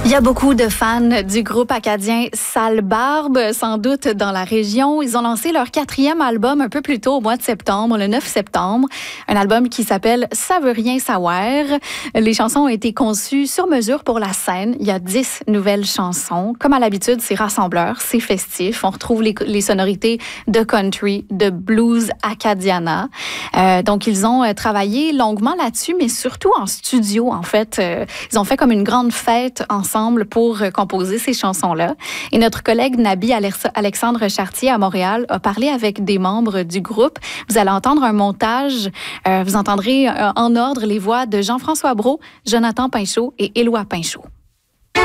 Il y a beaucoup de fans du groupe acadien Sale Barbe, sans doute dans la région. Ils ont lancé leur 4e album un peu plus tôt au mois de septembre, le 9 septembre. Un album qui s'appelle Ça veut rien savoir. Les chansons ont été conçues sur mesure pour la scène. Il y a 10 nouvelles chansons. Comme à l'habitude, c'est rassembleur, c'est festif. On retrouve les sonorités de country, de blues acadiana. Donc, ils ont travaillé longuement là-dessus, mais surtout en studio, en fait. Ils ont fait comme une grande fête ensemble pour composer ces chansons-là. Et notre collègue Nabi Alexandre Chartier à Montréal a parlé avec des membres du groupe. Vous allez entendre un montage. Vous entendrez en ordre les voix de Jean-François Brault, Jonathan Pinchot et Éloi Pinchot.